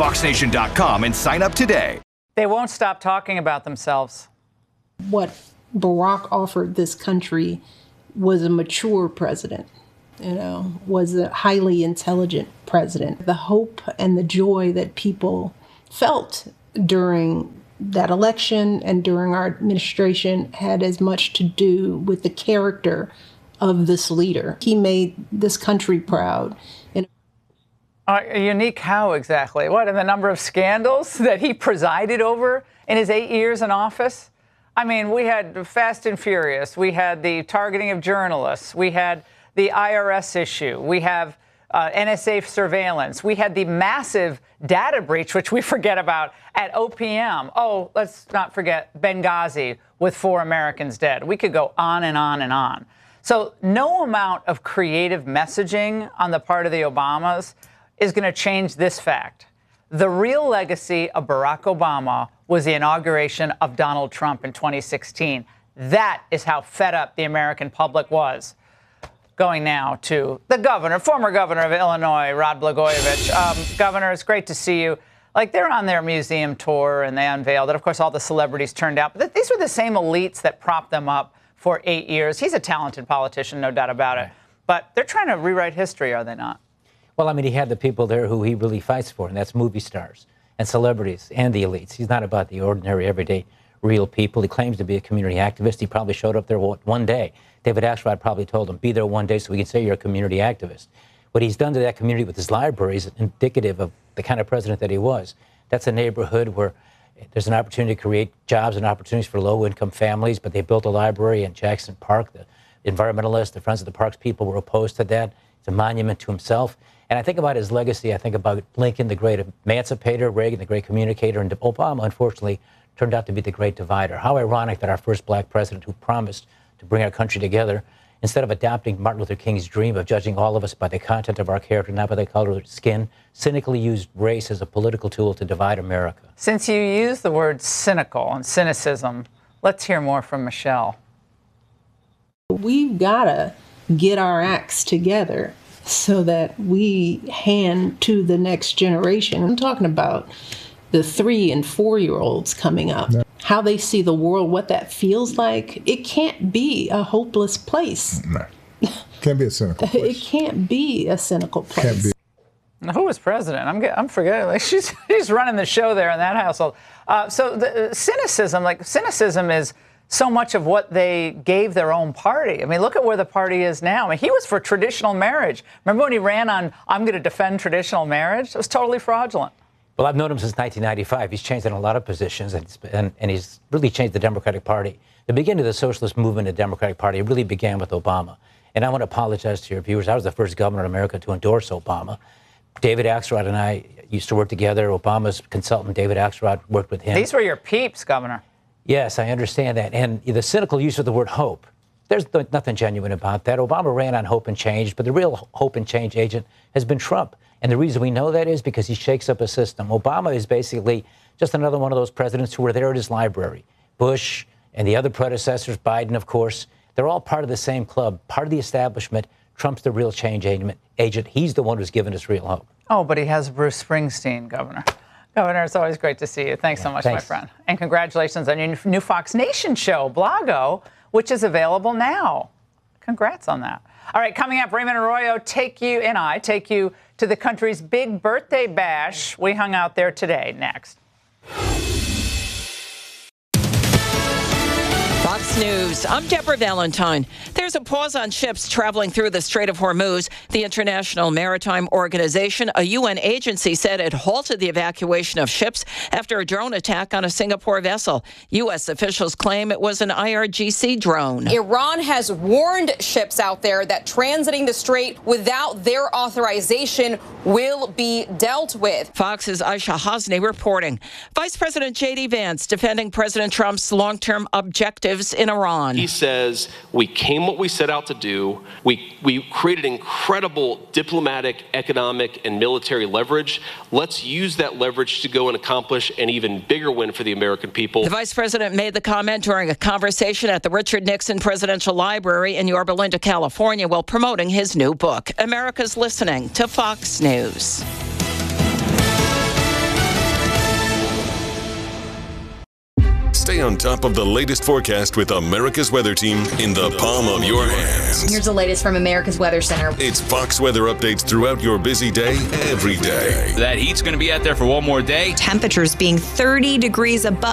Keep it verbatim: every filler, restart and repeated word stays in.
fox nation dot com and sign up today. They won't stop talking about themselves. What Barack offered this country was a mature president, you know, was a highly intelligent president. The hope and the joy that people felt during that election and during our administration had as much to do with the character of this leader. He made this country proud. And uh, unique how exactly? What, in the number of scandals that he presided over in his eight years in office? I mean, we had Fast and Furious. We had the targeting of journalists. We had the I R S issue. We have uh, N S A surveillance. We had the massive data breach, which we forget about, at O P M. Oh, let's not forget Benghazi with four Americans dead. We could go on and on and on. So no amount of creative messaging on the part of the Obamas is going to change this fact. The real legacy of Barack Obama was the inauguration of Donald Trump in twenty sixteen. That is how fed up the American public was. Going now to the governor, former governor of Illinois, Rod Blagojevich. Um, governor, it's great to see you. Like, they're on their museum tour and they unveiled it. Of course, all the celebrities turned out. But these were the same elites that propped them up for eight years. He's a talented politician, no doubt about it. But they're trying to rewrite history, are they not? Well, I mean, he had the people there who he really fights for, and that's movie stars and celebrities and the elites. He's not about the ordinary, everyday, real people. He claims to be a community activist. He probably showed up there one day. David Axelrod probably told him, be there one day so we can say you're a community activist. What he's done to that community with his library is indicative of the kind of president that he was. That's a neighborhood where there's an opportunity to create jobs and opportunities for low-income families, but they built a library in Jackson Park. The environmentalists, the Friends of the Parks people were opposed to that. It's a monument to himself. And I think about his legacy. I think about Lincoln, the great emancipator, Reagan, the great communicator, and Obama, unfortunately, turned out to be the great divider. How ironic that our first black president, who promised to bring our country together, instead of adopting Martin Luther King's dream of judging all of us by the content of our character, not by the color of our skin, cynically used race as a political tool to divide America. Since you use the word cynical and cynicism, let's hear more from Michelle. We've got to get our acts together so that we hand to the next generation. I'm talking about the three and four-year-olds coming up, no. How they see the world, what that feels like. It can't be a hopeless place. No, can't be a cynical place. It can't be a cynical place. Can't be. Now, who was president? I'm I'm forgetting. Like, she's she's running the show there in that household. Uh, so the uh, cynicism, like cynicism, is so much of what they gave their own party. I mean, look at where the party is now. I mean, he was for traditional marriage. Remember when he ran on, I'm going to defend traditional marriage? It was totally fraudulent. Well, I've known him since nineteen ninety-five. He's changed in a lot of positions, and, and, and he's really changed the Democratic Party. The beginning of the socialist movement in the Democratic Party really began with Obama. And I want to apologize to your viewers. I was the first governor in America to endorse Obama. David Axelrod and I used to work together. Obama's consultant, David Axelrod, worked with him. These were your peeps, Governor. Yes, I understand that. And the cynical use of the word hope, there's nothing genuine about that. Obama ran on hope and change, but the real hope and change agent has been Trump. And the reason we know that is because he shakes up a system. Obama is basically just another one of those presidents who were there at his library. Bush and the other predecessors, Biden, of course, they're all part of the same club, part of the establishment. Trump's the real change agent. He's the one who's given us real hope. Oh, but he has Bruce Springsteen, Governor. Governor, it's always great to see you. Thanks yeah, so much, thanks. my friend. And congratulations on your new Fox Nation show, Blago, which is available now. Congrats on that. All right, coming up, Raymond Arroyo take you and I take you to the country's big birthday bash. We hung out there today. Next. Fox News. I'm Deborah Valentine. There's a pause on ships traveling through the Strait of Hormuz. The International Maritime Organization, a U N agency, said it halted the evacuation of ships after a drone attack on a Singapore vessel. U S officials claim it was an I R G C drone. Iran has warned ships out there that transiting the strait without their authorization will be dealt with. Fox's Aisha Hasni reporting. Vice President J D Vance defending President Trump's long-term objectives in Iran. He says, we came what we set out to do. We, we created incredible diplomatic, economic, and military leverage. Let's use that leverage to go and accomplish an even bigger win for the American people. The vice president made the comment during a conversation at the Richard Nixon Presidential Library in Yorba Linda, California, while promoting his new book. America's listening to Fox News. Stay on top of the latest forecast with America's Weather Team in the palm of your hands. Here's the latest from America's Weather Center. It's Fox weather updates throughout your busy day, every day. That heat's going to be out there for one more day. Temperatures being thirty degrees above